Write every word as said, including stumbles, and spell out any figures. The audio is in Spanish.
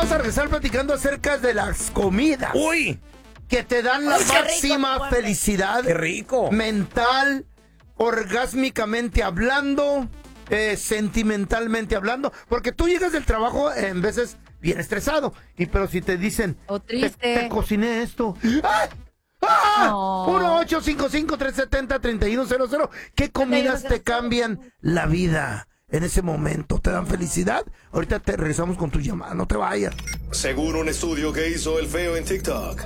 Vamos a regresar platicando acerca de las comidas. ¡Uy! Que te dan la Ay, qué máxima rico, felicidad. ¡Qué rico! Mental, orgásmicamente hablando, eh, sentimentalmente hablando. Porque tú llegas del trabajo en veces bien estresado. Y pero si te dicen, O te, triste. te cociné esto. ¡Ay! ¡Ah! No. uno ocho cinco cinco, tres siete cero, tres uno cero cero. ¿Qué comidas te cambian la vida en ese momento? ¿Te dan felicidad? Ahorita te regresamos con tu llamada. No te vayas. Según un estudio que hizo el Feo en TikTok,